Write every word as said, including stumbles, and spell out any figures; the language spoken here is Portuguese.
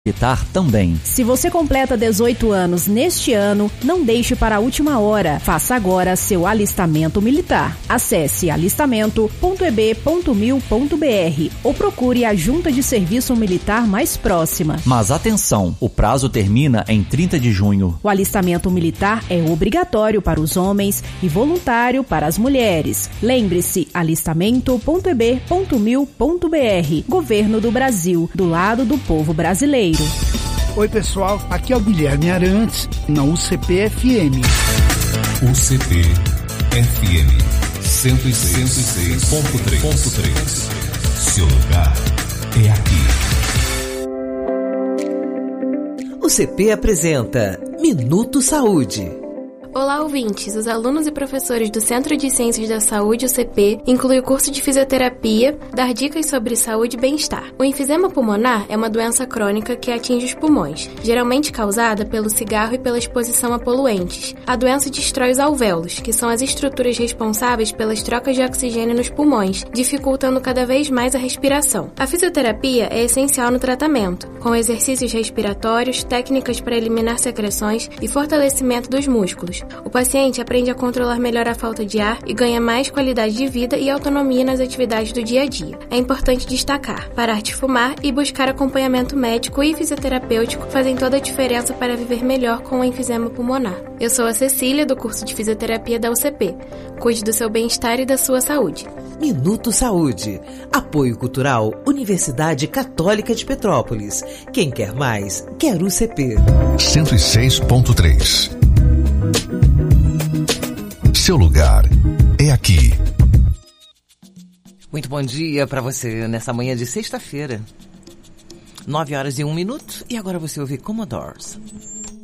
Militar também. Se você completa dezoito anos neste ano, não deixe para a última hora. Faça agora seu alistamento militar. Acesse alistamento ponto e b ponto mil ponto b r ou procure a Junta de Serviço Militar mais próxima. Mas atenção, o prazo termina em trinta de junho. O alistamento militar é obrigatório para os homens e voluntário para as mulheres. Lembre-se, alistamento ponto e b ponto mil ponto b r. Governo do Brasil, do lado do povo brasileiro. Oi pessoal, aqui é o Guilherme Arantes, na U C P F M. U C P F M cento e seis ponto três. Seu lugar é aqui. U C P apresenta Minuto Saúde. Olá, ouvintes! Os alunos e professores do Centro de Ciências da Saúde, U C P, incluem o curso de fisioterapia, dar dicas sobre saúde e bem-estar. O enfisema pulmonar é uma doença crônica que atinge os pulmões, geralmente causada pelo cigarro e pela exposição a poluentes. A doença destrói os alvéolos, que são as estruturas responsáveis pelas trocas de oxigênio nos pulmões, dificultando cada vez mais a respiração. A fisioterapia é essencial no tratamento, com exercícios respiratórios, técnicas para eliminar secreções e fortalecimento dos músculos. O paciente aprende a controlar melhor a falta de ar e ganha mais qualidade de vida e autonomia nas atividades do dia a dia. É importante destacar: parar de fumar e buscar acompanhamento médico e fisioterapêutico fazem toda a diferença para viver melhor com o enfisema pulmonar. Eu sou a Cecília, do curso de fisioterapia da U C P. Cuide do seu bem-estar e da sua saúde. Minuto Saúde. Apoio Cultural Universidade Católica de Petrópolis. Quem quer mais, quer U C P. cento e seis ponto três. Seu lugar é aqui. Muito bom dia para você nessa manhã de sexta-feira. Nove horas e um minuto. E agora você ouve Commodores.